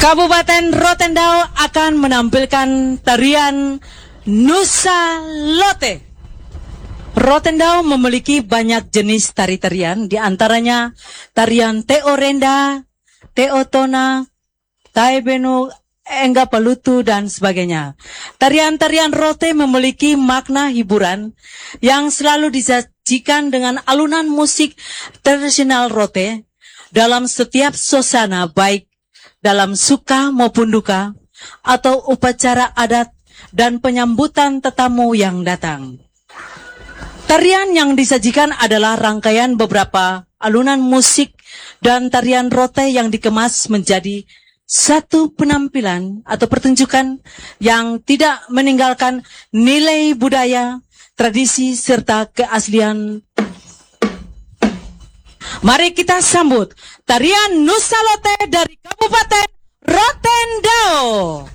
Kabupaten Rotendao akan menampilkan tarian Nusa Lote. Rotendao memiliki banyak jenis tari-tarian, di antaranya tarian Teo Renda, Teo Tona, Taebenu, Engga Palutu, dan sebagainya. Tarian-tarian Rote memiliki makna hiburan yang selalu disajikan dengan alunan musik tradisional Rote dalam setiap suasana, baik dalam suka maupun duka, atau upacara adat dan penyambutan tetamu yang datang. Tarian yang disajikan adalah rangkaian beberapa alunan musik dan tarian Rote yang dikemas menjadi satu penampilan atau pertunjukan yang tidak meninggalkan nilai budaya, tradisi, serta keaslian. Mari kita sambut tarian Nusa Lote dari Kabupaten Rotendao.